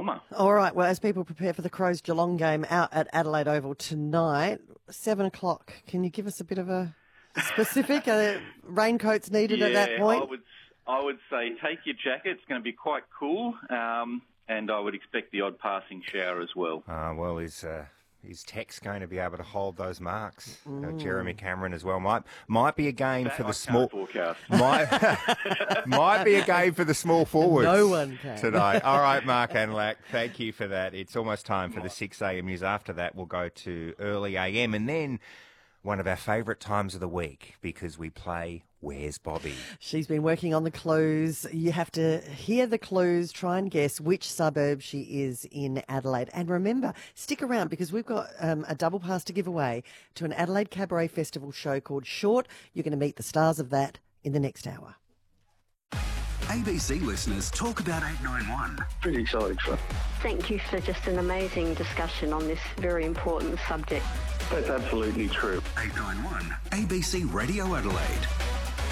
warmer. All right, well, as people prepare for the Crows-Geelong game out at Adelaide Oval tonight, 7 o'clock, can you give us a bit of a specific? Raincoats needed at that point? I would say take your jacket. It's going to be quite cool, and I would expect the odd passing shower as well. Well, is Tex going to be able to hold those marks? Jeremy Cameron as well might be a game for the small. Might be a game for the small forwards. No one can today. All right, Mark Anlak, thank you for that. It's almost time for the 6 a.m. news. After that, we'll go to early a.m. and then one of our favourite times of the week because we play Where's Bobby? She's been working on the clues. You have to hear the clues, try and guess which suburb she is in Adelaide. And remember, stick around because we've got a double pass to give away to an Adelaide Cabaret Festival show called Short. You're going to meet the stars of that in the next hour. ABC listeners talk about 891. Pretty exciting stuff. Thank you for just an amazing discussion on this very important subject. That's absolutely true. 891 ABC Radio Adelaide.